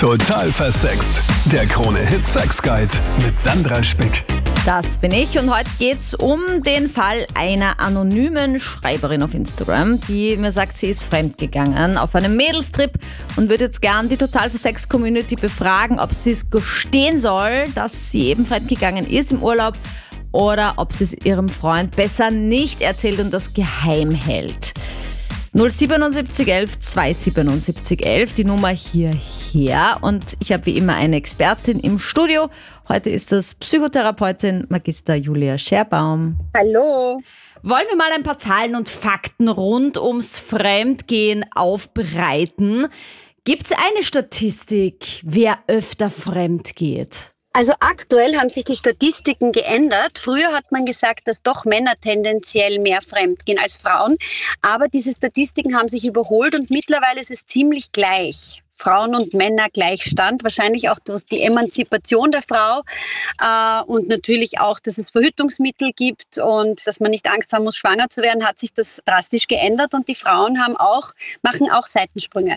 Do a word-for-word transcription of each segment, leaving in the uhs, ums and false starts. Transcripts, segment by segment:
Total versext. Der Krone-Hit Sex Guide mit Sandra Spick. Das bin ich und heute geht's um den Fall einer anonymen Schreiberin auf Instagram, die mir sagt, sie ist fremdgegangen auf einem Mädelstrip und würde jetzt gern die Total versext Community befragen, ob sie es gestehen soll, dass sie eben fremdgegangen ist im Urlaub oder ob sie es ihrem Freund besser nicht erzählt und das geheim hält. null siebenundsiebzig elf zweihundertsiebenundsiebzig elf, die Nummer hierher. Und ich habe wie immer eine Expertin im Studio. Heute ist das Psychotherapeutin Magister Julia Scherbaum. Hallo. Wollen wir mal ein paar Zahlen und Fakten rund ums Fremdgehen aufbereiten? Gibt es eine Statistik, wer öfter fremd geht? Also aktuell haben sich die Statistiken geändert. Früher hat man gesagt, dass doch Männer tendenziell mehr fremdgehen als Frauen. Aber diese Statistiken haben sich überholt und mittlerweile ist es ziemlich gleich. Frauen und Männer Gleichstand, wahrscheinlich auch durch die Emanzipation der Frau äh, und natürlich auch, dass es Verhütungsmittel gibt und dass man nicht Angst haben muss, schwanger zu werden, hat sich das drastisch geändert und die Frauen haben auch, machen auch Seitensprünge.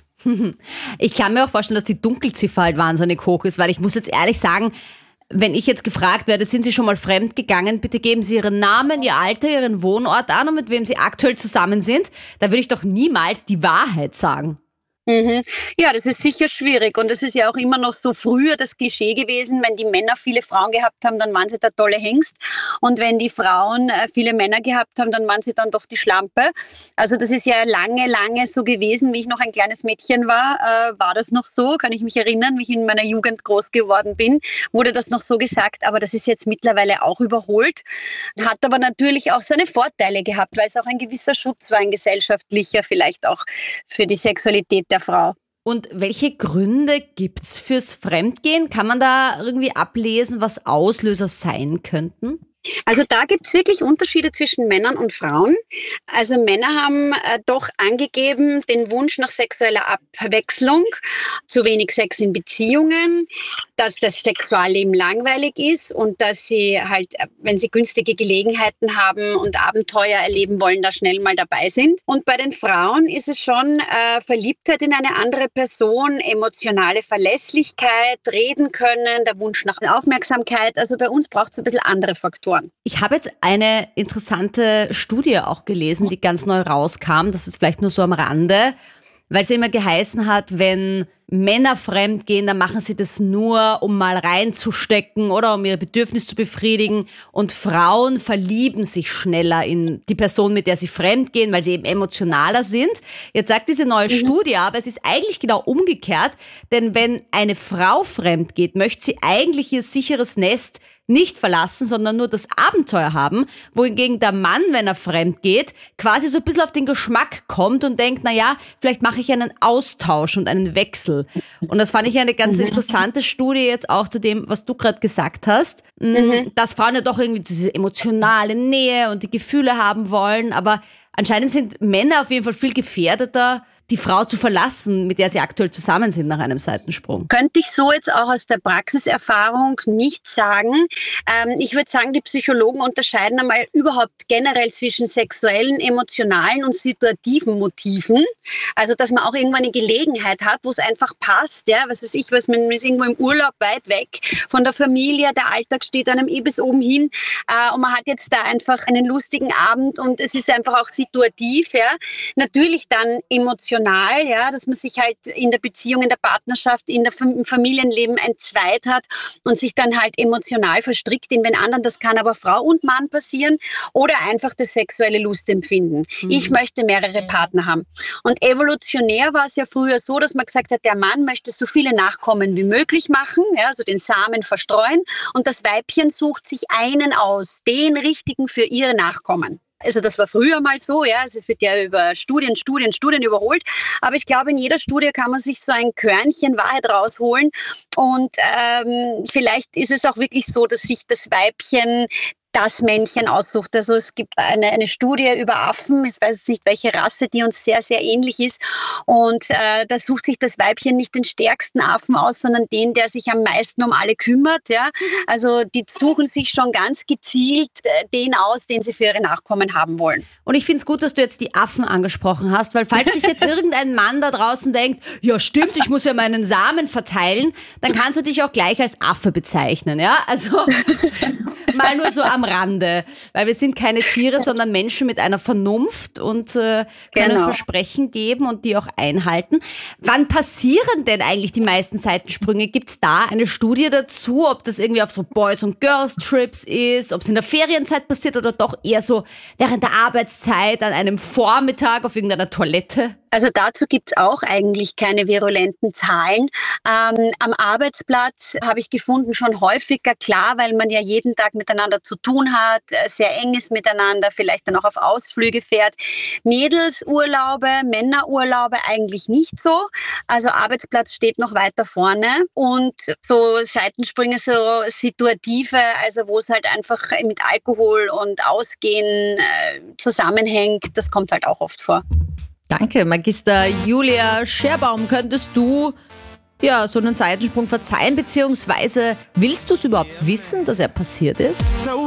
Ich kann mir auch vorstellen, dass die Dunkelziffer halt wahnsinnig hoch ist, weil ich muss jetzt ehrlich sagen, wenn ich jetzt gefragt werde, sind Sie schon mal fremd gegangen, bitte geben Sie Ihren Namen, Ihr Alter, Ihren Wohnort an und mit wem Sie aktuell zusammen sind, da würde ich doch niemals die Wahrheit sagen. Mhm. Ja, das ist sicher schwierig und es ist ja auch immer noch so früher das Klischee gewesen, wenn die Männer viele Frauen gehabt haben, dann waren sie der tolle Hengst und wenn die Frauen äh, viele Männer gehabt haben, dann waren sie dann doch die Schlampe. Also das ist ja lange, lange so gewesen, wie ich noch ein kleines Mädchen war, äh, war das noch so, kann ich mich erinnern, wie ich in meiner Jugend groß geworden bin, wurde das noch so gesagt, aber das ist jetzt mittlerweile auch überholt, hat aber natürlich auch seine Vorteile gehabt, weil es auch ein gewisser Schutz war, ein gesellschaftlicher, vielleicht auch für die Sexualität der Frau. Und welche Gründe gibt's fürs Fremdgehen? Kann man da irgendwie ablesen, was Auslöser sein könnten? Also da gibt's wirklich Unterschiede zwischen Männern und Frauen. Also Männer haben äh, doch angegeben den Wunsch nach sexueller Abwechslung, zu wenig Sex in Beziehungen, dass das Sexualleben langweilig ist und dass sie halt, wenn sie günstige Gelegenheiten haben und Abenteuer erleben wollen, da schnell mal dabei sind. Und bei den Frauen ist es schon äh, Verliebtheit in eine andere Person, emotionale Verlässlichkeit, reden können, der Wunsch nach Aufmerksamkeit. Also bei uns braucht es ein bisschen andere Faktoren. Ich habe jetzt eine interessante Studie auch gelesen, die ganz neu rauskam. Das ist vielleicht nur so am Rande, weil es ja immer geheißen hat, wenn Männer fremd gehen, dann machen sie das nur, um mal reinzustecken oder um ihre Bedürfnisse zu befriedigen. Und Frauen verlieben sich schneller in die Person, mit der sie fremd gehen, weil sie eben emotionaler sind. Jetzt sagt diese neue mhm. Studie, aber es ist eigentlich genau umgekehrt. Denn wenn eine Frau fremd geht, möchte sie eigentlich ihr sicheres Nest nicht verlassen, sondern nur das Abenteuer haben, wohingegen der Mann, wenn er fremd geht, quasi so ein bisschen auf den Geschmack kommt und denkt, na ja, vielleicht mache ich einen Austausch und einen Wechsel. Und das fand ich eine ganz interessante Studie jetzt auch zu dem, was du gerade gesagt hast, mhm. dass Frauen ja doch irgendwie diese emotionale Nähe und die Gefühle haben wollen, aber anscheinend sind Männer auf jeden Fall viel gefährdeter, die Frau zu verlassen, mit der sie aktuell zusammen sind nach einem Seitensprung. Könnte ich so jetzt auch aus der Praxiserfahrung nicht sagen. Ähm, ich würde sagen, die Psychologen unterscheiden einmal überhaupt generell zwischen sexuellen, emotionalen und situativen Motiven. Also, dass man auch irgendwann eine Gelegenheit hat, wo es einfach passt. Ja, was weiß ich, was man ist irgendwo im Urlaub weit weg von der Familie, der Alltag steht einem eh bis oben hin äh, und man hat jetzt da einfach einen lustigen Abend und es ist einfach auch situativ. Ja, natürlich dann emotional. Ja, dass man sich halt in der Beziehung, in der Partnerschaft, in der im Familienleben entzweit hat und sich dann halt emotional verstrickt in den anderen. Das kann aber Frau und Mann passieren oder einfach das sexuelle Lustempfinden. Mhm. Ich möchte mehrere Partner haben. Und evolutionär war es ja früher so, dass man gesagt hat, der Mann möchte so viele Nachkommen wie möglich machen, ja, also den Samen verstreuen und das Weibchen sucht sich einen aus, den richtigen für ihre Nachkommen. Also das war früher mal so, ja, also es wird ja über Studien, Studien, Studien überholt, aber ich glaube, in jeder Studie kann man sich so ein Körnchen Wahrheit rausholen und ähm, vielleicht ist es auch wirklich so, dass sich das Weibchen das Männchen aussucht. Also es gibt eine, eine Studie über Affen, ich weiß nicht welche Rasse, die uns sehr, sehr ähnlich ist. Und äh, da sucht sich das Weibchen nicht den stärksten Affen aus, sondern den, der sich am meisten um alle kümmert. Ja? Also die suchen sich schon ganz gezielt äh, den aus, den sie für ihre Nachkommen haben wollen. Und ich finde es gut, dass du jetzt die Affen angesprochen hast, weil falls sich jetzt irgendein Mann da draußen denkt, ja stimmt, ich muss ja meinen Samen verteilen, dann kannst du dich auch gleich als Affe bezeichnen. Ja, also mal nur so am Rande, weil wir sind keine Tiere, sondern Menschen mit einer Vernunft und äh, können Genau. Versprechen geben und die auch einhalten. Wann passieren denn eigentlich die meisten Seitensprünge? Gibt es da eine Studie dazu, ob das irgendwie auf so Boys- und Girls-Trips ist, ob es in der Ferienzeit passiert oder doch eher so während der Arbeitszeit an einem Vormittag auf irgendeiner Toilette? Also dazu gibt's auch eigentlich keine virulenten Zahlen. Ähm, am Arbeitsplatz habe ich gefunden schon häufiger, klar, weil man ja jeden Tag miteinander zu tun hat, äh, sehr eng ist miteinander, vielleicht dann auch auf Ausflüge fährt. Mädelsurlaube, Männerurlaube eigentlich nicht so. Also Arbeitsplatz steht noch weiter vorne und so Seitensprünge, so situative, also wo es halt einfach mit Alkohol und Ausgehen äh, zusammenhängt, das kommt halt auch oft vor. Danke, Magister Julia Scherbaum. Könntest du ja so einen Seitensprung verzeihen, beziehungsweise willst du es überhaupt wissen, dass er passiert ist?